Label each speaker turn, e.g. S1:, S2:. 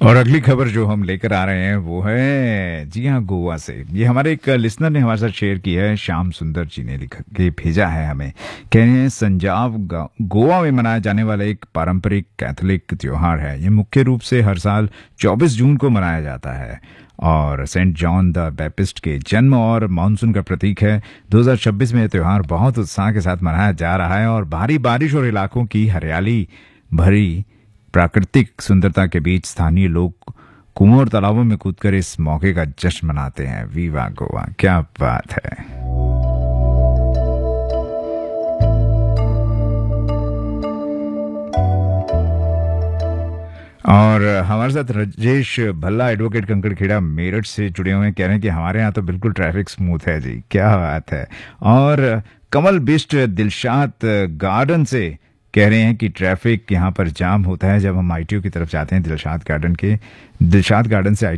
S1: और अगली खबर जो हम लेकर आ रहे हैं वो है जी हाँ गोवा से। ये हमारे एक लिसनर ने हमारे साथ शेयर की है। श्याम सुंदर जी ने लिख के भेजा है हमें। कह रहे हैं संजाव गोवा में मनाया जाने वाला एक पारंपरिक कैथोलिक त्योहार है। ये मुख्य रूप से हर साल 24 जून को मनाया जाता है और सेंट जॉन द बैप्टिस्ट के जन्म और मानसून का प्रतीक है। 2026 में यह त्योहार बहुत उत्साह के साथ मनाया जा रहा है और भारी बारिश और इलाकों की हरियाली भरी प्राकृतिक सुंदरता के बीच स्थानीय लोग कुओं और तालाबों में कूदकर इस मौके का जश्न मनाते हैं। वीवा गोवा, क्या बात है। और हमारे साथ राजेश भल्ला एडवोकेट कंकड़खेड़ा मेरठ से जुड़े हुए हैं। कह रहे हैं कि हमारे यहाँ तो बिल्कुल ट्रैफिक स्मूथ है जी, क्या बात है। और कमल बिष्ट दिलशाद गार्डन से कह रहे हैं कि ट्रैफिक यहाँ पर जाम होता है जब हम आईटीओ की तरफ जाते हैं। दिलशाद गार्डन से